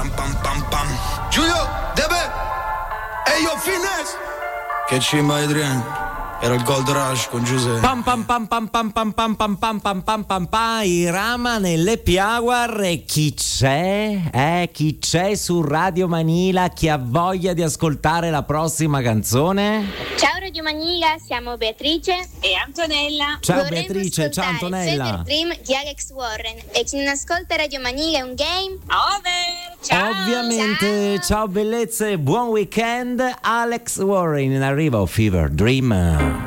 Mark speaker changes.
Speaker 1: ram pam pam pam. Giulio, Debe, e io Finesse. Che cimba Adrian. Era il Gold Rush con Giuseppe.
Speaker 2: Pam pam pam pam pam pam pam pam pam pam pam pam pam. Irama nelle Piaguar. E chi c'è? Chi c'è su Radio Manila? Chi ha voglia di ascoltare la prossima canzone?
Speaker 3: Ciao Radio Manila, siamo Beatrice e Antonella.
Speaker 2: Ciao
Speaker 3: Vorremmo
Speaker 2: Beatrice, ciao Antonella.
Speaker 3: Fever Dream di Alex Warren. E chi non ascolta Radio Manila è un game over. Ciao.
Speaker 2: Ovviamente, ciao bellezze, buon weekend. Alex Warren in arrivo, Fever Dream.